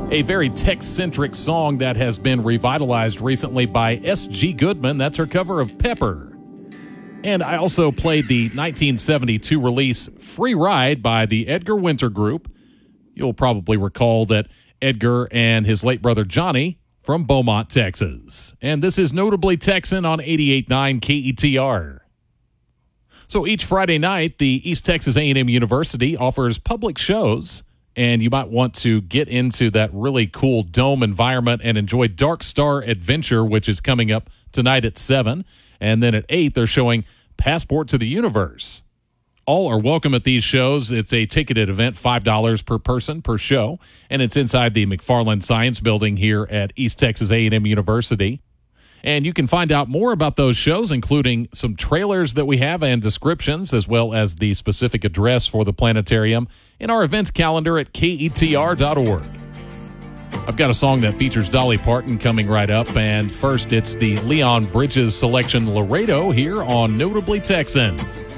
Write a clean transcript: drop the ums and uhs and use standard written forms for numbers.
a very Tex-centric song that has been revitalized recently by S.G. Goodman. That's her cover of Pepper. And I also played the 1972 release Free Ride by the Edgar Winter Group. You'll probably recall that Edgar and his late brother Johnny from Beaumont, Texas. And this is Notably Texan on 88.9 KETR. So each Friday night, the East Texas A&M University offers public shows, and you might want to get into that really cool dome environment and enjoy Dark Star Adventure, which is coming up tonight at 7. And then at 8, they're showing Passport to the Universe. All are welcome at these shows. It's a ticketed event, $5 per person per show, and it's inside the McFarland Science Building here at East Texas A&M University. And you can find out more about those shows, including some trailers that we have and descriptions, as well as the specific address for the planetarium in our events calendar at KETR.org. I've got a song that features Dolly Parton coming right up, and first it's the Leon Bridges selection Laredo here on Notably Texan.